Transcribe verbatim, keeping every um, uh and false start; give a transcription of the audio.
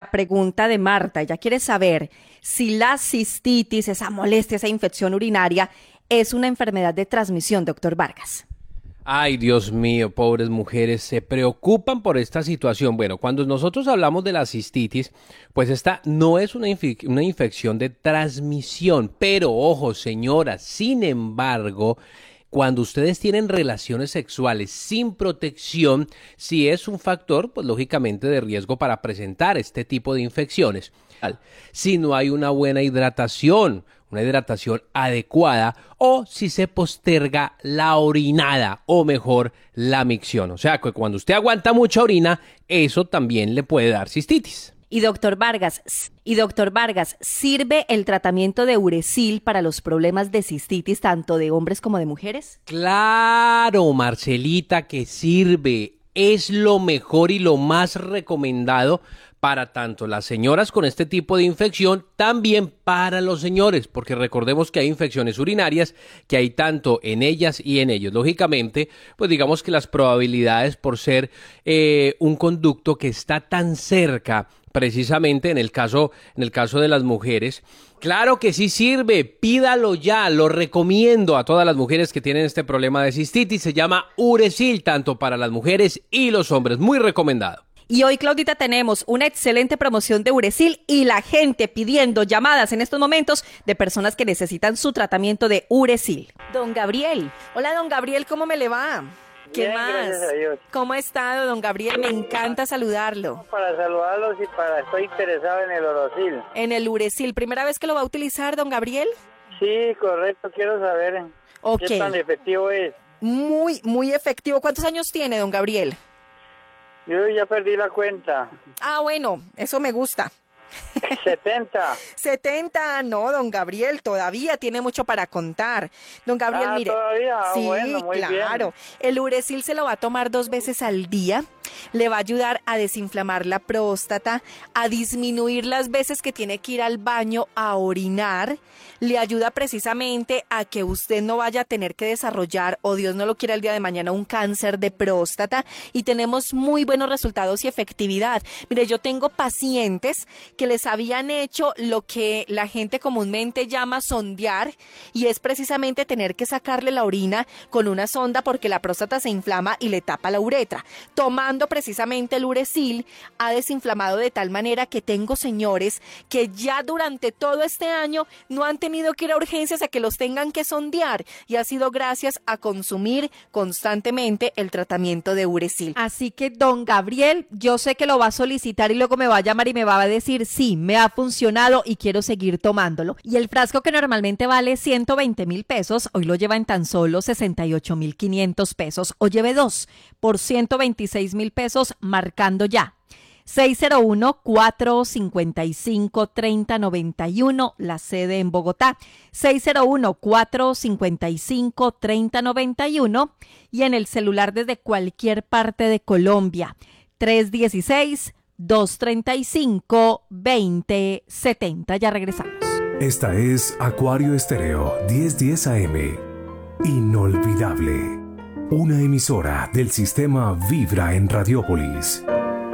la pregunta de Marta. Ella quiere saber si la cistitis, esa molestia, esa infección urinaria, es una enfermedad de transmisión, doctor Vargas. Ay, Dios mío, pobres mujeres, se preocupan por esta situación. Bueno, cuando nosotros hablamos de la cistitis, pues esta no es una, inf- una infección de transmisión, pero ojo, señoras, sin embargo, cuando ustedes tienen relaciones sexuales sin protección, sí es un factor, pues lógicamente, de riesgo para presentar este tipo de infecciones. Si no hay una buena hidratación, una hidratación adecuada, o si se posterga la orinada, o mejor, la micción. O sea, que cuando usted aguanta mucha orina, eso también le puede dar cistitis. Y doctor Vargas, y doctor Vargas, ¿sirve el tratamiento de Uracil para los problemas de cistitis tanto de hombres como de mujeres? Claro, Marcelita, que sirve. Es lo mejor y lo más recomendado para tanto las señoras con este tipo de infección, también para los señores, porque recordemos que hay infecciones urinarias que hay tanto en ellas y en ellos. Lógicamente, pues digamos que las probabilidades por ser eh, un conducto que está tan cerca, precisamente en el caso, en el caso de las mujeres, claro que sí sirve, pídalo ya, lo recomiendo a todas las mujeres que tienen este problema de cistitis, se llama Uracil, tanto para las mujeres y los hombres, muy recomendado. Y hoy, Claudita, tenemos una excelente promoción de Uracil y la gente pidiendo llamadas en estos momentos de personas que necesitan su tratamiento de Uracil. Don Gabriel. Hola, don Gabriel, ¿cómo me le va? ¿Qué Bien, más? gracias a Dios. ¿Cómo ha estado, don Gabriel? Me encanta saludarlo. Para saludarlos y para estoy interesado en el Uracil. En el Uracil, ¿primera vez que lo va a utilizar, don Gabriel? Sí, correcto, quiero saber Ok. qué tan efectivo es. Muy, muy efectivo. ¿Cuántos años tiene, don Gabriel? Yo ya perdí la cuenta. Ah, bueno, eso me gusta. setenta. setenta, no, don Gabriel, todavía tiene mucho para contar. Don Gabriel, Ah, mire. todavía, ah, Sí, bueno, muy claro. bien. El Uracil se lo va a tomar dos veces al día. Le va a ayudar a desinflamar la próstata, a disminuir las veces que tiene que ir al baño a orinar. Le ayuda precisamente a que usted no vaya a tener que desarrollar, o Dios no lo quiera el día de mañana, un cáncer de próstata. Y tenemos muy buenos resultados y efectividad. Mire, yo tengo pacientes que les habían hecho lo que la gente comúnmente llama sondear, y es precisamente tener que sacarle la orina con una sonda porque la próstata se inflama y le tapa la uretra. Tomando precisamente el Uracil ha desinflamado de tal manera que tengo señores que ya durante todo este año no han tenido que ir a urgencias a que los tengan que sondear, y ha sido gracias a consumir constantemente el tratamiento de Uracil. Así que, don Gabriel, yo sé que lo va a solicitar y luego me va a llamar y me va a decir, sí, me ha funcionado y quiero seguir tomándolo. Y el frasco, que normalmente vale ciento veinte mil pesos, hoy lo lleva en tan solo sesenta y ocho mil quinientos pesos, o lleve dos por ciento veintiséis mil pesos marcando ya. seis cero uno, cuatro cinco cinco, tres cero nueve uno, la sede en Bogotá, seis cero uno, cuatro cinco cinco, tres cero nueve uno, y en el celular desde cualquier parte de Colombia, tres uno seis, dos tres cinco, dos cero siete cero. Ya regresamos. Esta es Acuario Estéreo diez diez A M. Inolvidable. Una emisora del sistema Vibra en Radiópolis.